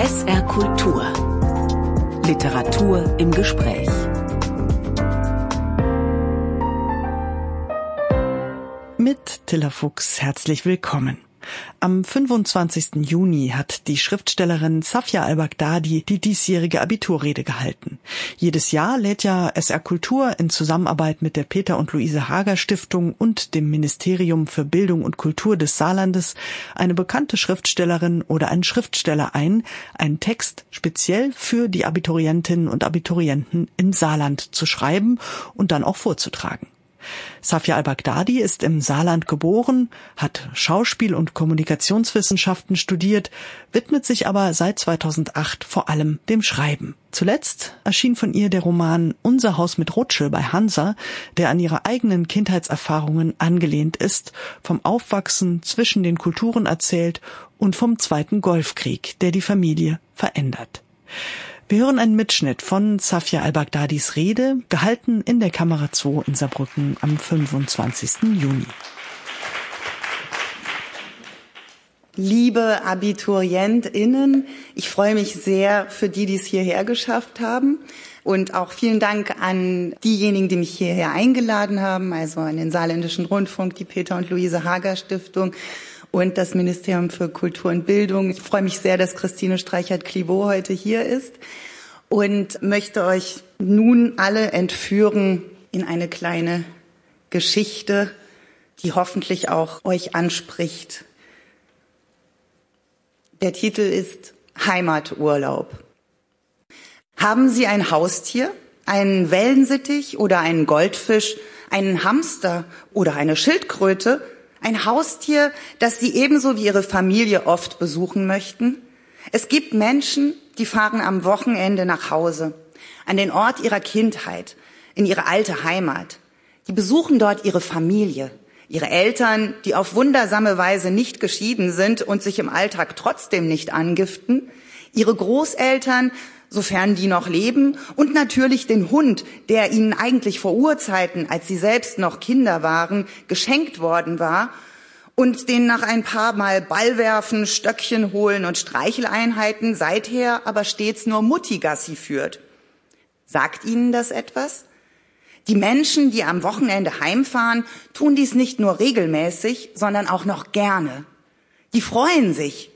SR Kultur. Literatur im Gespräch. Mit Tilla Fuchs herzlich willkommen. Am 25. Juni hat die Schriftstellerin Safia al-Baghdadi die diesjährige Abiturrede gehalten. Jedes Jahr lädt ja SR Kultur in Zusammenarbeit mit der Peter und Luise Hager Stiftung und dem Ministerium für Bildung und Kultur des Saarlandes eine bekannte Schriftstellerin oder einen Schriftsteller ein, einen Text speziell für die Abiturientinnen und Abiturienten im Saarland zu schreiben und dann auch vorzutragen. Safia al-Baghdadi ist im Saarland geboren, hat Schauspiel- und Kommunikationswissenschaften studiert, widmet sich aber seit 2008 vor allem dem Schreiben. Zuletzt erschien von ihr der Roman Unser Haus mit Rutschel bei Hansa, der an ihre eigenen Kindheitserfahrungen angelehnt ist, vom Aufwachsen zwischen den Kulturen erzählt und vom Zweiten Golfkrieg, der die Familie verändert. Wir hören einen Mitschnitt von Safia al-Baghdadis Rede, gehalten in der Kamera 2 in Saarbrücken am 25. Juni. Liebe AbiturientInnen, ich freue mich sehr für die es hierher geschafft haben. Und auch vielen Dank an diejenigen, die mich hierher eingeladen haben, also an den Saarländischen Rundfunk, die Peter und Luise Hager Stiftung und das Ministerium für Kultur und Bildung. Ich freue mich sehr, dass Christine Streichert-Clivaux heute hier ist und möchte euch nun alle entführen in eine kleine Geschichte, die hoffentlich auch euch anspricht. Der Titel ist Heimaturlaub. Haben Sie ein Haustier, einen Wellensittich oder einen Goldfisch, einen Hamster oder eine Schildkröte? Ein Haustier, das Sie ebenso wie Ihre Familie oft besuchen möchten? Es gibt Menschen, die fahren am Wochenende nach Hause, an den Ort ihrer Kindheit, in ihre alte Heimat. Die besuchen dort ihre Familie, ihre Eltern, die auf wundersame Weise nicht geschieden sind und sich im Alltag trotzdem nicht angiften, ihre Großeltern, sofern die noch leben, und natürlich den Hund, der ihnen eigentlich vor Urzeiten, als sie selbst noch Kinder waren, geschenkt worden war und den nach ein paar Mal Ballwerfen, Stöckchen holen und Streicheleinheiten seither aber stets nur Mutti-Gassi führt. Sagt Ihnen das etwas? Die Menschen, die am Wochenende heimfahren, tun dies nicht nur regelmäßig, sondern auch noch gerne. Die freuen sich,